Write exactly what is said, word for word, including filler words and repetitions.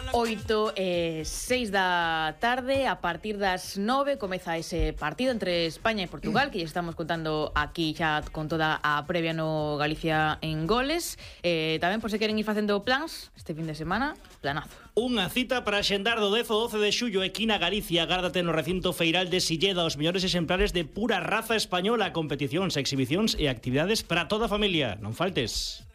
Oito e seis da tarde, a partir das nove comeza ese partido entre España e Portugal, que ya estamos contando aquí xa con toda a previa no Galicia en goles. Eh, tamén por se queren ir facendo plans este fin de semana, planazo. Unha cita para xendar do dez ao doce de xullo aquí na Galicia. Gárdate no recinto feiral de Silleda os mellores exemplares de pura raza española, competicións, exhibicións e actividades para toda a familia. Non faltes.